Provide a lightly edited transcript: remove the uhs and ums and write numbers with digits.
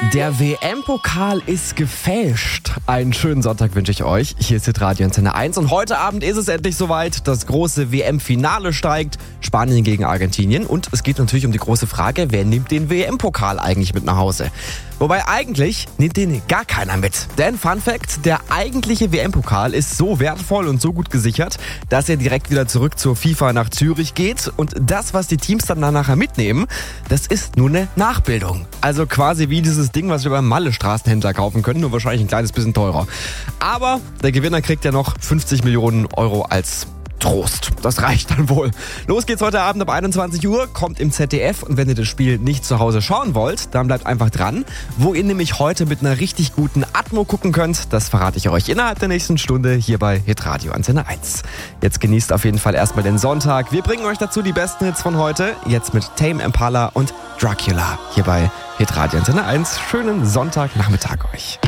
Der WM-Pokal ist gefälscht. Einen schönen Sonntag wünsche ich euch. Hier ist Hitradio Antenne 1 und heute Abend ist es endlich soweit. Das große WM-Finale steigt. Spanien gegen Argentinien. Und es geht natürlich um die große Frage, wer nimmt den WM-Pokal eigentlich mit nach Hause? Wobei eigentlich nimmt den gar keiner mit. Denn Fun Fact, der eigentliche WM-Pokal ist so wertvoll und so gut gesichert, dass er direkt wieder zurück zur FIFA nach Zürich geht. Und das, was die Teams dann nachher mitnehmen, das ist nur eine Nachbildung. Also quasi wie dieses Ding, was wir beim Malle-Straßenhändler kaufen können, nur wahrscheinlich ein kleines bisschen teurer. Aber der Gewinner kriegt ja noch 50 Millionen Euro als Trost. Das reicht dann wohl. Los geht's heute Abend ab 21 Uhr, kommt im ZDF und wenn ihr das Spiel nicht zu Hause schauen wollt, dann bleibt einfach dran. Wo ihr nämlich heute mit einer richtig guten Atmo gucken könnt, das verrate ich euch innerhalb der nächsten Stunde hier bei Hitradio Antenne 1. Jetzt genießt auf jeden Fall erstmal den Sonntag. Wir bringen euch dazu die besten Hits von heute, jetzt mit Tame Impala und Dracula hier bei Hitradio Antenne 1. Schönen Sonntagnachmittag euch.